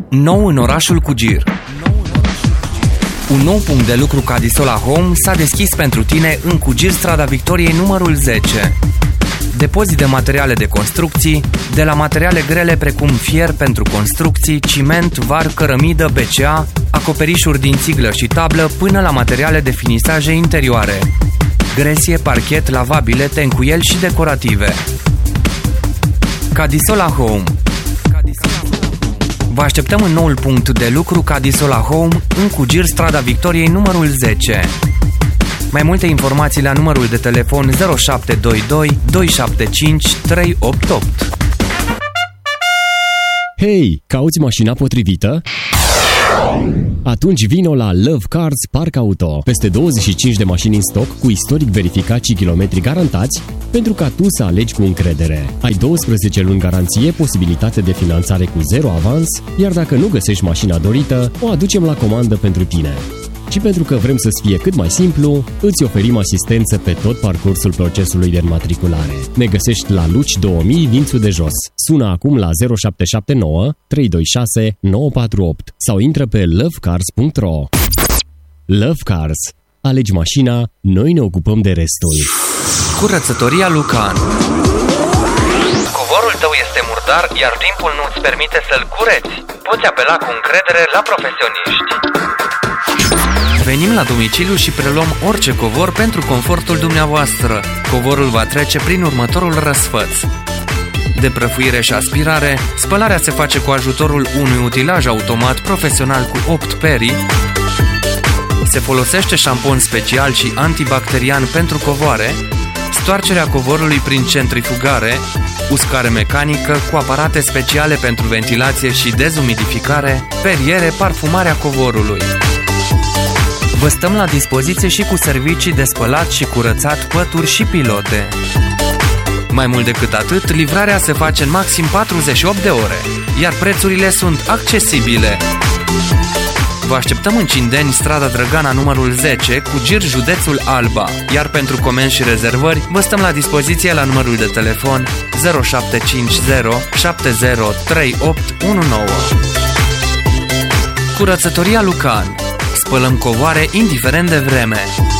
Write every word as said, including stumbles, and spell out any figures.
Nou în orașul Cugir. Un nou punct de lucru Cadisola Home s-a deschis pentru tine în Cugir, strada Victoriei numărul zece. Depozit de materiale de construcții, de la materiale grele precum fier pentru construcții, ciment, var, cărămidă, B C A, acoperișuri din țiglă și tablă, până la materiale de finisaje interioare, gresie, parchet, lavabile, tencuieli și decorative. Cadisola Home. Vă așteptăm în noul punct de lucru Cadisola Home în Cugir, strada Victoriei numărul zece. Mai multe informații la numărul de telefon zero șapte doi doi doi șapte cinci trei opt opt. Hei, cauți mașina potrivită? Atunci vino la Love Cars Park Auto. Peste douăzeci și cinci de mașini în stoc cu istoric verificat și kilometri garantați pentru ca tu să alegi cu încredere. Ai douăsprezece luni garanție, posibilitate de finanțare cu zero avans, iar dacă nu găsești mașina dorită, o aducem la comandă pentru tine. Și pentru că vrem să-ți fie cât mai simplu, îți oferim asistență pe tot parcursul procesului de înmatriculare. Ne găsești la Luci două mii, Dințul de Jos. Sună acum la zero șapte șapte nouă trei doi șase nouă patru opt sau intră pe love cars punct ro. Love Cars. Alegi mașina, noi ne ocupăm de restul. Curățătoria Lucan. Covorul tău este murdar, iar timpul nu îți permite să-l cureți. Poți apela cu încredere la profesioniști. Venim la domiciliu și preluăm orice covor pentru confortul dumneavoastră. Covorul va trece prin următorul răsfăț: de prăfuire și aspirare, spălarea se face cu ajutorul unui utilaj automat profesional cu opt perii, se folosește șampon special și antibacterian pentru covoare, stoarcerea covorului prin centrifugare, uscare mecanică cu aparate speciale pentru ventilație și dezumidificare, periere, parfumarea covorului. Vă stăm la dispoziție și cu servicii de spălat și curățat pături și pilote. Mai mult decât atât, livrarea se face în maxim patruzeci și opt de ore, iar prețurile sunt accesibile. Vă așteptăm în Cindeni, strada Drăgana numărul zece, Cugir, județul Alba, iar pentru comenzi și rezervări vă stăm la dispoziție la numărul de telefon zero șapte cinci zero șapte zero trei opt unu nouă. Curățătoria Lucan. Spălăm covoare indiferent de vreme.